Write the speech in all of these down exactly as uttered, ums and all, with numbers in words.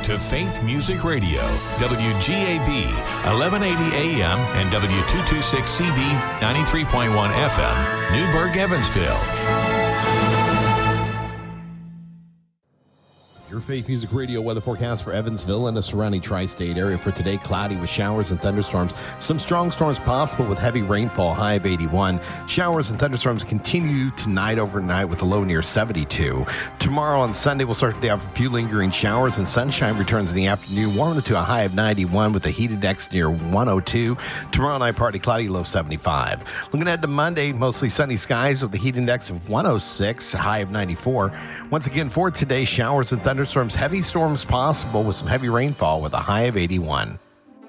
to Faith Music Radio, W G A B, eleven eighty A M and W two twenty-six C B, ninety-three point one F M, Newburgh, Evansville. Your Faith Music Radio weather forecast for Evansville and the surrounding tri-state area for today. Cloudy with showers and thunderstorms. Some strong storms possible with heavy rainfall, high of eighty-one. Showers and thunderstorms continue tonight overnight with a low near seventy-two. Tomorrow on Sunday, we'll start the day off with a few lingering showers and sunshine returns in the afternoon, warming to a high of ninety-one with a heat index near one oh two. Tomorrow night, partly cloudy, low seventy-five. Looking ahead to Monday, mostly sunny skies with a heat index of one oh six, high of ninety-four. Once again, for today, showers and thunderstorms. Thunderstorms, heavy storms possible with some heavy rainfall with a high of eighty-one.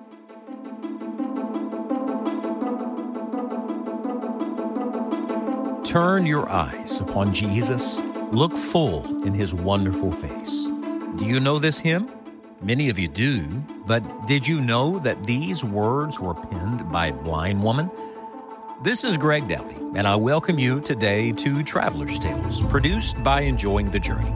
Turn your eyes upon Jesus. Look full in his wonderful face. Do you know this hymn? Many of you do, but did you know that these words were penned by a blind woman? This is Greg Dowdy, and I welcome you today to Traveler's Tales, produced by Enjoying the Journey.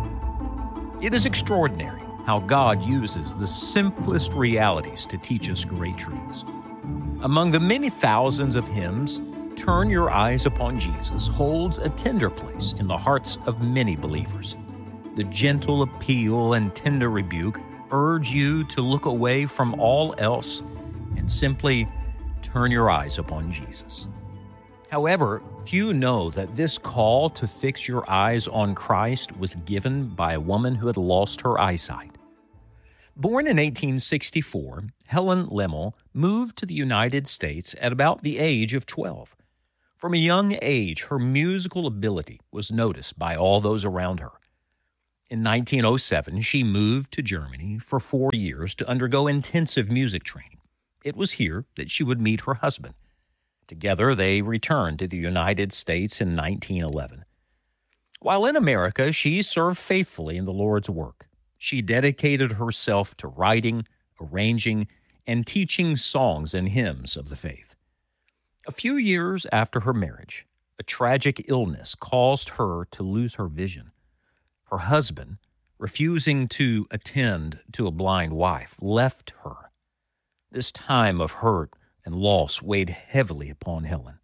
It is extraordinary how God uses the simplest realities to teach us great truths. Among the many thousands of hymns, Turn Your Eyes Upon Jesus holds a tender place in the hearts of many believers. The gentle appeal and tender rebuke urge you to look away from all else and simply turn your eyes upon Jesus. However, few know that this call to fix your eyes on Christ was given by a woman who had lost her eyesight. Born in eighteen sixty-four, Helen Lemmel moved to the United States at about the age of twelve. From a young age, her musical ability was noticed by all those around her. In nineteen oh seven, she moved to Germany for four years to undergo intensive music training. It was here that she would meet her husband. Together, they returned to the United States in nineteen eleven. While in America, she served faithfully in the Lord's work. She dedicated herself to writing, arranging, and teaching songs and hymns of the faith. A few years after her marriage, a tragic illness caused her to lose her vision. Her husband, refusing to attend to a blind wife, left her. This time of hurt and loss weighed heavily upon Helen.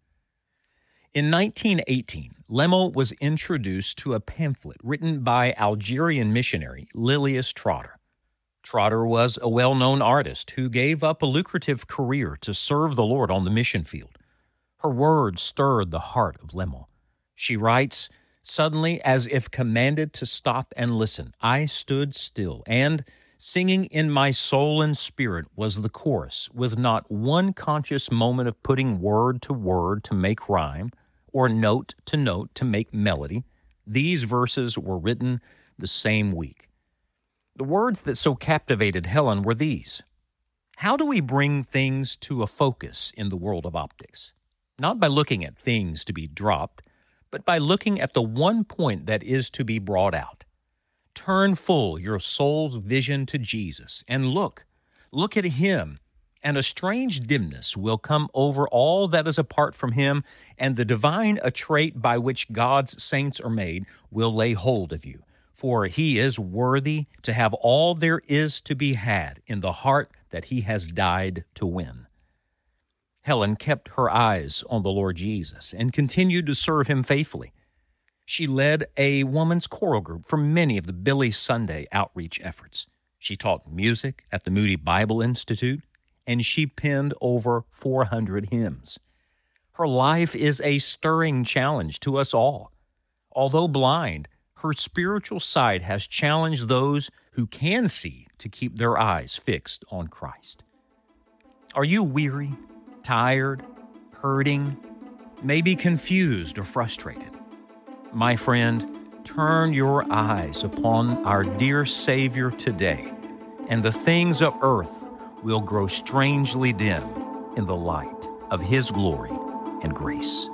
In nineteen eighteen, Lemmel was introduced to a pamphlet written by Algerian missionary Lilias Trotter. Trotter was a well-known artist who gave up a lucrative career to serve the Lord on the mission field. Her words stirred the heart of Lemmel. She writes, "Suddenly, as if commanded to stop and listen, I stood still, and singing in my soul and spirit was the chorus, with not one conscious moment of putting word to word to make rhyme, or note to note to make melody. These verses were written the same week." The words that so captivated Helen were these: how do we bring things to a focus in the world of optics? Not by looking at things to be dropped, but by looking at the one point that is to be brought out. Turn full your soul's vision to Jesus and look, look at him, and a strange dimness will come over all that is apart from him, and the divine attrait by which God's saints are made will lay hold of you. For he is worthy to have all there is to be had in the heart that he has died to win. Helen kept her eyes on the Lord Jesus and continued to serve him faithfully. She led a woman's choral group for many of the Billy Sunday outreach efforts. She taught music at the Moody Bible Institute, and she penned over four hundred hymns. Her life is a stirring challenge to us all. Although blind, her spiritual sight has challenged those who can see to keep their eyes fixed on Christ. Are you weary, tired, hurting, maybe confused or frustrated? My friend, turn your eyes upon our dear Savior today, and the things of earth will grow strangely dim in the light of his glory and grace.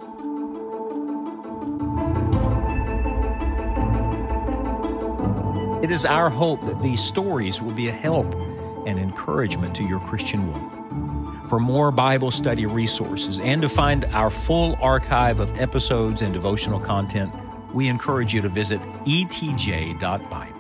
It is our hope that these stories will be a help and encouragement to your Christian walk. For more Bible study resources and to find our full archive of episodes and devotional content, we encourage you to visit e t j dot bible.